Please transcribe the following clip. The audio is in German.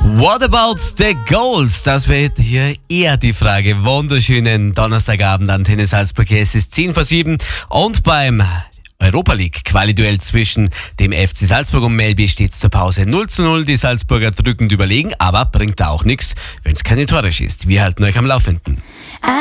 What about the Goals? Das wäre hier eher die Frage. Wunderschönen Donnerstagabend, Antenne Salzburg. Es ist 10:07 und beim Europa League Quali-Duell zwischen dem FC Salzburg und Melby steht es zur Pause 0:0. Die Salzburger drückend überlegen, aber bringt da auch nichts, wenn es keine Tore schießt. Wir halten euch am Laufenden.